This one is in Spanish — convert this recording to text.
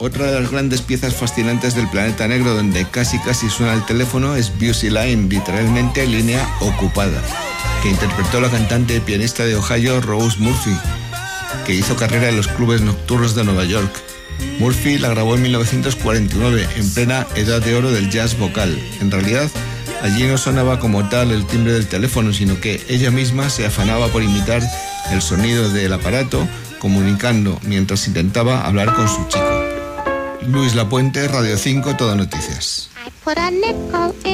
Otra de las grandes piezas fascinantes del Planeta Negro, donde casi suena el teléfono, es Busy Line, literalmente línea ocupada, que interpretó la cantante y pianista de Ohio Rose Murphy, que hizo carrera en los clubes nocturnos de Nueva York. Murphy la grabó en 1949, en plena edad de oro del jazz vocal. En realidad, allí no sonaba como tal el timbre del teléfono, sino que ella misma se afanaba por imitar el sonido del aparato, comunicando mientras intentaba hablar con su chico. Luis Lapuente, Radio 5, Todo Noticias.